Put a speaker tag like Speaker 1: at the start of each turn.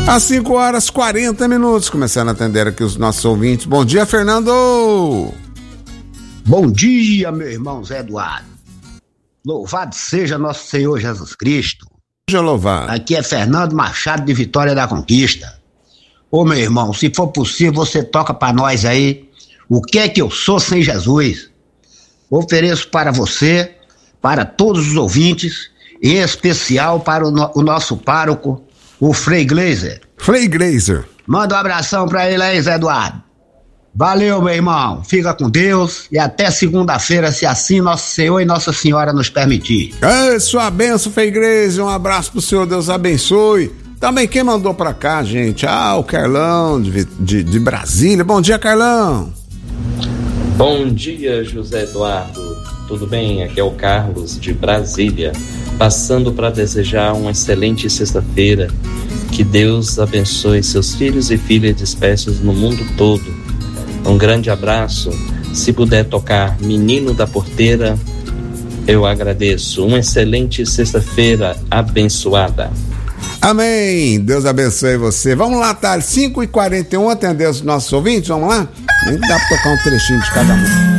Speaker 1: Às 5h40, começando a atender aqui os nossos ouvintes. Bom dia, Fernando!
Speaker 2: Bom dia, meu irmão Zé Eduardo. Louvado seja nosso Senhor Jesus Cristo.
Speaker 1: Seja louvado.
Speaker 2: Aqui é Fernando Machado de Vitória da Conquista. Ô, meu irmão, se for possível, você toca pra nós aí o que é que eu sou sem Jesus. Ofereço para você, para todos os ouvintes, em especial para o nosso pároco, o Frei Gleiser.
Speaker 1: Frei Gleiser.
Speaker 2: Manda um abração pra ele aí, Zé Eduardo. Valeu, meu irmão. Fica com Deus e até segunda-feira, se assim Nosso Senhor e Nossa Senhora nos permitir.
Speaker 1: Sua bênção, Frei Gleiser. Um abraço pro senhor, Deus abençoe. Também quem mandou pra cá, gente? O Carlão de Brasília. Bom dia, Carlão.
Speaker 3: Bom dia, José Eduardo. Tudo bem? Aqui é o Carlos de Brasília. Passando para desejar uma excelente sexta-feira. Que Deus abençoe seus filhos e filhas dispersos no mundo todo. Um grande abraço. Se puder tocar Menino da Porteira, eu agradeço. Uma excelente sexta-feira abençoada.
Speaker 1: Amém. Deus abençoe você. Vamos lá, Thales. 5h41, atender os nossos ouvintes. Vamos lá? Nem dá pra tocar um trechinho de cada um.